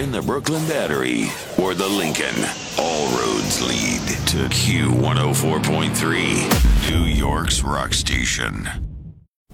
in the Brooklyn Battery or the Lincoln, all roads lead to Q104.3, New York's rock station.